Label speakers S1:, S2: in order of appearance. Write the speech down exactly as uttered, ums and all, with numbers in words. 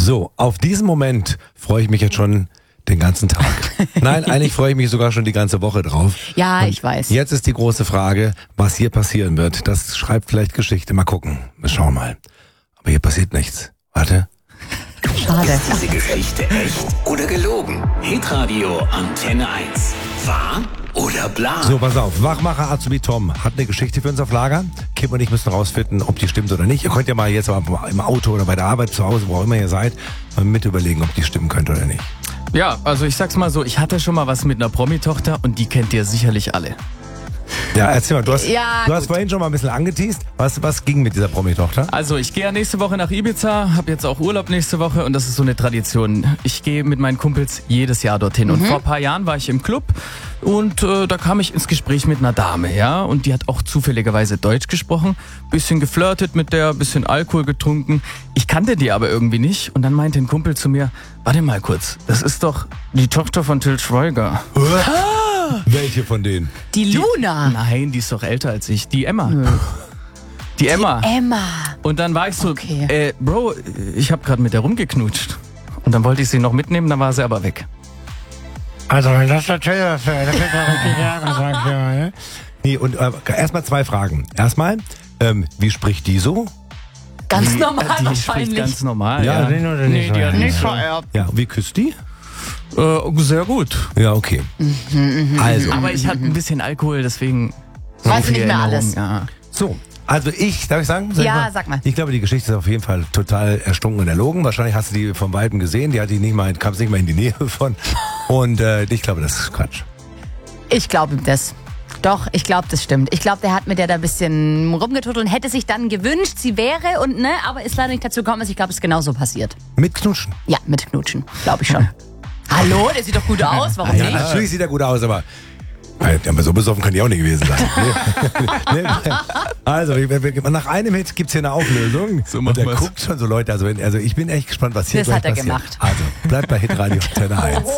S1: So, auf diesen Moment freue ich mich jetzt schon den ganzen Tag. Nein, eigentlich freue ich mich sogar schon die ganze Woche drauf.
S2: Ja,
S1: Und
S2: ich weiß.
S1: Jetzt ist die große Frage, was hier passieren wird. Das schreibt vielleicht Geschichte. Mal gucken. Wir schauen mal. Aber hier passiert nichts. Warte.
S2: Schade.
S3: Ist diese Geschichte echt oder gelogen? Hitradio Antenne eins. Wahr oder bla?
S1: So, pass auf. Wachmacher Azubi Tom hat eine Geschichte für uns auf Lager. Kim und ich müssen rausfinden, ob die stimmt oder nicht. Ihr könnt ja mal jetzt im Auto oder bei der Arbeit zu Hause, wo auch immer ihr seid, mal mit überlegen, ob die stimmen könnte oder nicht.
S4: Ja, also ich sag's mal so, ich hatte schon mal was mit einer Promi-Tochter und die kennt ihr sicherlich alle.
S1: Ja, erzähl mal, du hast,
S2: Ja,
S1: du hast
S2: gut.
S1: vorhin schon mal ein bisschen angeteast. Was, was ging mit dieser Promi-Tochter?
S4: Also ich gehe ja nächste Woche nach Ibiza, habe jetzt auch Urlaub nächste Woche und das ist so eine Tradition. Ich gehe mit meinen Kumpels jedes Jahr dorthin und vor ein paar Jahren war ich im Club und äh, da kam ich ins Gespräch mit einer Dame, ja, und die hat auch zufälligerweise Deutsch gesprochen, bisschen geflirtet mit der, bisschen Alkohol getrunken. Ich kannte die aber irgendwie nicht und dann meinte ein Kumpel zu mir, warte mal kurz, das ist doch die Tochter von Til Schweiger.
S1: Welche von denen?
S2: Die Luna.
S4: Nein, die ist doch älter als ich, die Emma. Die Emma.
S2: Emma.
S4: Und dann war ich so,
S2: Okay.
S4: äh, Bro, ich habe gerade mit der rumgeknutscht. Und dann wollte ich sie noch mitnehmen, dann war sie aber weg.
S1: Also, wenn das der Taylor ist, dann kriegt er richtig Ärger, sag ich mal, ne? Nee, und äh, erstmal zwei Fragen. Erstmal, ähm, wie spricht die so?
S2: Ganz
S4: Die-
S2: normal
S4: die spricht
S2: wahrscheinlich.
S4: ganz normal,
S1: Ja,
S4: ja.
S1: den oder nicht
S4: Nee, die hat
S1: so.
S4: nicht
S1: Ja.
S4: vererbt.
S1: Ja, wie küsst die?
S4: Äh, sehr gut.
S1: Ja, okay. Also,
S4: Aber ich hatte ein bisschen Alkohol, deswegen... so
S2: Weiß
S4: viel
S2: nicht mehr
S4: Erinnerung,
S2: alles.
S4: Ja.
S1: so. Also ich, darf ich sagen? Soll ich
S2: Ja, sag mal.
S1: Ich glaube, die Geschichte ist auf jeden Fall total erstunken und erlogen. Wahrscheinlich hast du die vom Weitem gesehen. Die hat die nicht mal, kamst nicht mal in die Nähe von. Und äh, ich glaube, das ist Quatsch.
S2: Ich glaube das. Doch, ich glaube, das stimmt. Ich glaube, der hat mit der da ein bisschen rumgetuttelt und hätte sich dann gewünscht, sie wäre und ne, aber ist leider nicht dazu gekommen. Also ich glaube, es ist genauso passiert.
S1: Mit Knutschen.
S2: Ja, mit Knutschen, glaube ich schon. Hallo, der sieht doch gut aus, warum
S1: Ja,
S2: nicht?
S1: natürlich sieht er gut aus, aber äh, aber so besoffen kann die auch nicht gewesen sein. Nee. Nee. Also, wir- wir- nach einem Hit gibt's hier eine Auflösung.
S4: So
S1: und
S4: machen
S1: der
S4: wir's.
S1: guckt schon so Leute. Also, wenn, also ich bin echt gespannt, was hier
S2: Das
S1: gleich
S2: hat er
S1: passiert.
S2: gemacht.
S1: Also, bleibt bei Hitradio Antenne eins.